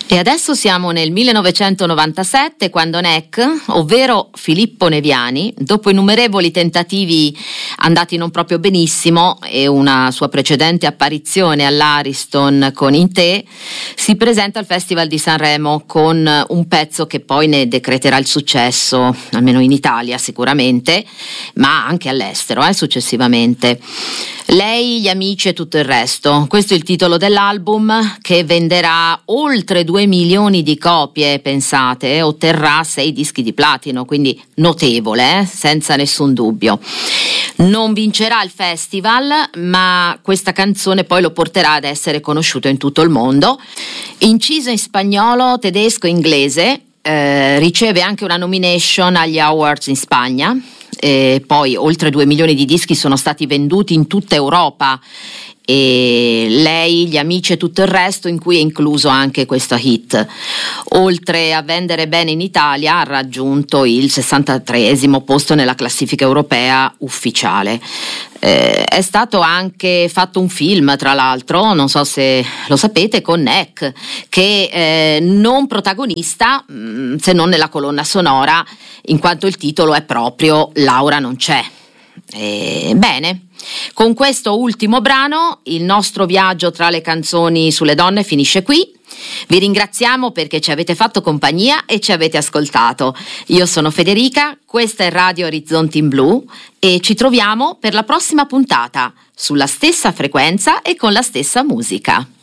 E adesso siamo nel 1997, quando Neck, ovvero Filippo Neviani, dopo innumerevoli tentativi andati non proprio benissimo e una sua precedente apparizione all'Ariston con In Te, si presenta al Festival di Sanremo con un pezzo che poi ne decreterà il successo, almeno in Italia sicuramente, ma anche all'estero successivamente. Lei, gli amici e tutto il resto. Questo è il titolo dell'album, che venderà oltre 2 milioni di copie, pensate, otterrà 6 dischi di platino, quindi notevole, senza nessun dubbio. Non vincerà il festival, ma questa canzone poi lo porterà ad essere conosciuto in tutto il mondo. Inciso in spagnolo, tedesco e inglese, riceve anche una nomination agli Awards in Spagna. Poi oltre 2 milioni di dischi sono stati venduti in tutta Europa, e lei, gli amici e tutto il resto, in cui è incluso anche questo hit. Oltre a vendere bene in Italia, ha raggiunto il 63esimo posto nella classifica europea ufficiale. È stato anche fatto un film, tra l'altro, non so se lo sapete, con Neck, che non protagonista se non nella colonna sonora, in quanto il titolo è proprio Laura non c'è. Bene, con questo ultimo brano il nostro viaggio tra le canzoni sulle donne finisce qui. Vi ringraziamo perché ci avete fatto compagnia e ci avete ascoltato. Io sono Federica, questa è Radio Orizzonti in Blu e ci troviamo per la prossima puntata sulla stessa frequenza e con la stessa musica.